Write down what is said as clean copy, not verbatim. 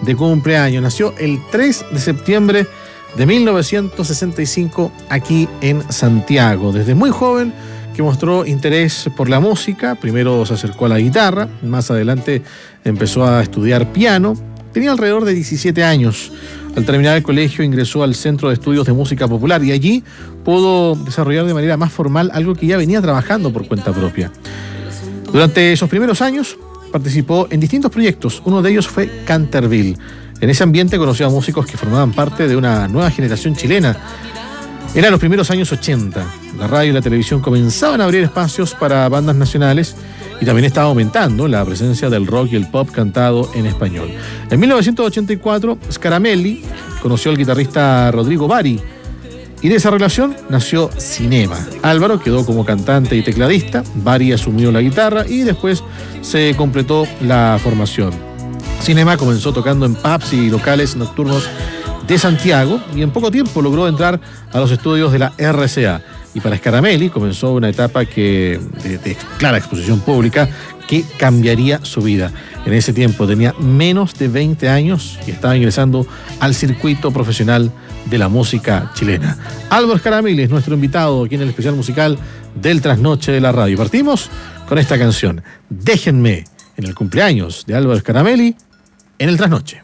de cumpleaños. Nació el 3 de septiembre de 1965 aquí en Santiago. Desde muy joven que mostró interés por la música, primero se acercó a la guitarra, más adelante empezó a estudiar piano. Tenía alrededor de 17 años. Al terminar el colegio ingresó al Centro de Estudios de Música Popular y allí pudo desarrollar de manera más formal algo que ya venía trabajando por cuenta propia. Durante esos primeros años participó en distintos proyectos. Uno de ellos fue Canterville. En ese ambiente conoció a músicos que formaban parte de una nueva generación chilena. Eran los primeros años 80. La radio y la televisión comenzaban a abrir espacios para bandas nacionales y también estaba aumentando la presencia del rock y el pop cantado en español. En 1984, Scaramelli conoció al guitarrista Rodrigo Bari y de esa relación nació Cinema. Álvaro quedó como cantante y tecladista, Bari asumió la guitarra y después se completó la formación. Cinema comenzó tocando en pubs y locales nocturnos de Santiago y en poco tiempo logró entrar a los estudios de la RCA. Y para Scaramelli comenzó una etapa de clara exposición pública que cambiaría su vida. En ese tiempo tenía menos de 20 años y estaba ingresando al circuito profesional de la música chilena. Álvaro Scaramelli es nuestro invitado aquí en el especial musical del Trasnoche de la Radio. Partimos con esta canción, Déjenme, en el cumpleaños de Álvaro Scaramelli en el Trasnoche.